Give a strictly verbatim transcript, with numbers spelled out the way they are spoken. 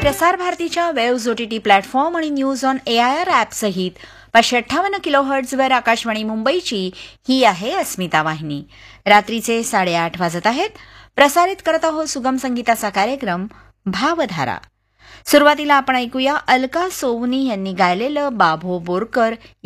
प्रसार भारतीच्या waves OTT platform आणि न्यूज ऑन एआयआर ॲप सहित पाचशे अठ्ठावन्न किलो हर्ट्झवर आकाशवाणी मुंबईची ही आहे अस्मिता वाहिनी. रात्रीचे साडेआठ वाजत आहेत. प्रसारित करत आहोत सुगम संगीताचा कार्यक्रम भावधारा. सुरुवातीला आपण ऐकूया अलका सोवनी यांनी गायलेलं बाभो बोरकर